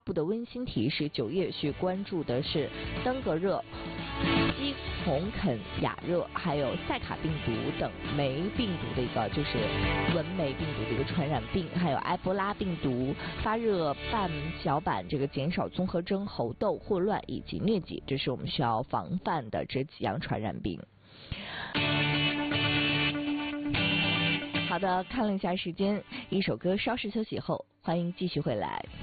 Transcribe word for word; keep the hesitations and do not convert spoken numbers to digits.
部的温馨提示：九月需关注的是登革热、基红肯亚热还有塞卡病毒等霉病毒的一个就是蚊霉病毒的一个传染病，还有埃博拉病毒、发热半角板这个减少综合征、猴痘、霍乱以及疟疾，这是我们需要防范的这几样传染病。好的，看了一下时间，一首歌，稍事休息后，欢迎继续回来。